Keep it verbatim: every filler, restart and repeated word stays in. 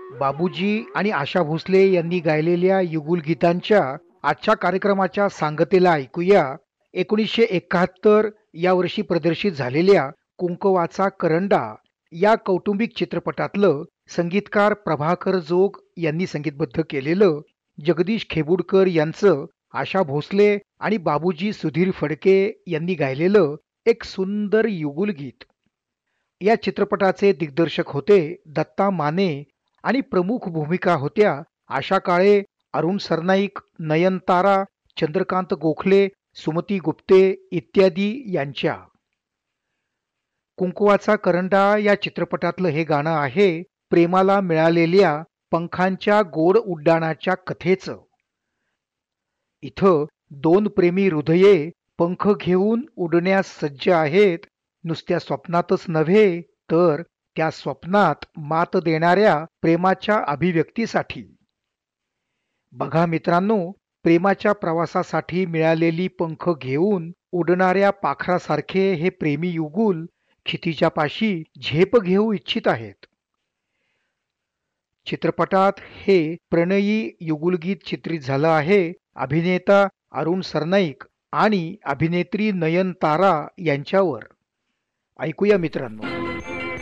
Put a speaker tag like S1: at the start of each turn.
S1: बाबूजी आणि आशा भोसले यांनी गायलेल्या युगुल गीतांच्या आजच्या कार्यक्रमाच्या सांगतेला ऐकूया. एकोणीसशे एकाहत्तर या वर्षी प्रदर्शित झालेल्या कुंकवाचा करंडा या कौटुंबिक चित्रपटातलं संगीतकार प्रभाकर जोग यांनी संगीतबद्ध केलेलं जगदीश खेबुडकर यांचं आशा भोसले आणि बाबूजी सुधीर फडके यांनी गायलेलं एक सुंदर युगुल गीत. या चित्रपटाचे दिग्दर्शक होते दत्ता माने आणि प्रमुख भूमिका होत्या आशा काळे, अरुण सरनाईक, नयनतारा, चंद्रकांत गोखले, सुमती गुप्ते इत्यादी यांच्या. कुंकवाचा करंडा या चित्रपटातलं हे गाणं आहे प्रेमाला मिळालेल्या पंखांच्या गोड उड्डाणाच्या कथेचं. इथं दोन प्रेमी हृदये पंख घेऊन उडण्यास सज्ज आहेत, नुसत्या स्वप्नातच नव्हे तर त्या स्वप्नात मात देणाऱ्या प्रेमाच्या अभिव्यक्तीसाठी. बघा मित्रांनो, प्रेमाच्या प्रवासासाठी मिळालेली पंख घेऊन उडणाऱ्या पाखरासारखे हे प्रेमी युगुल क्षितिजापाशी झेप घेऊ इच्छित आहेत. चित्रपटात हे प्रणयी युगुलगीत चित्रित झालं आहे अभिनेता अरुण सरनाईक आणि अभिनेत्री नयनतारा यांच्यावर. ऐकूया मित्रांनो.